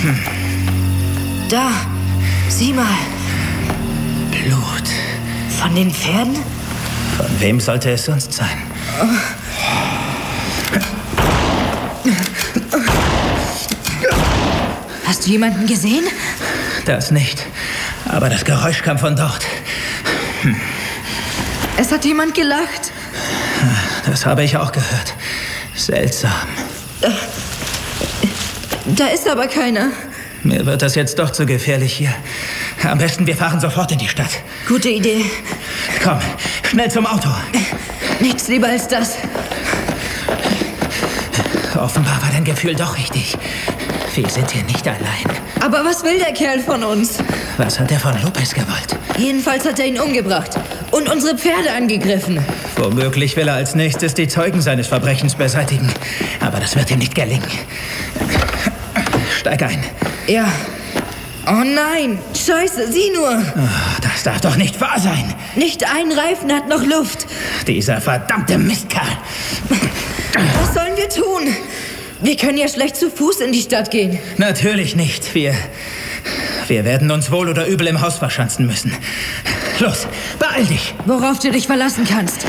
Da, sieh mal. Blut. Von den Pferden? Von wem sollte es sonst sein? Hast du jemanden gesehen? Das nicht. Aber das Geräusch kam von dort. Es hat jemand gelacht. Das habe ich auch gehört. Seltsam. Da ist aber keiner. Mir wird das jetzt doch zu gefährlich hier. Am besten, wir fahren sofort in die Stadt. Gute Idee. Komm, schnell zum Auto. Nichts lieber als das. Offenbar war dein Gefühl doch richtig. Wir sind hier nicht allein. Aber was will der Kerl von uns? Was hat er von Lopez gewollt? Jedenfalls hat er ihn umgebracht und unsere Pferde angegriffen. Womöglich will er als nächstes die Zeugen seines Verbrechens beseitigen. Aber das wird ihm nicht gelingen. Steig ein. Ja. Oh nein, Scheiße, sieh nur. Oh, das darf doch nicht wahr sein. Nicht ein Reifen hat noch Luft. Dieser verdammte Mistkerl. Was sollen wir tun? Wir können ja schlecht zu Fuß in die Stadt gehen. Natürlich nicht. Wir werden uns wohl oder übel im Haus verschanzen müssen. Los, beeil dich. Worauf du dich verlassen kannst.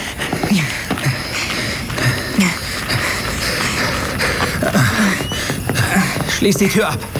Schließ die Tür ab.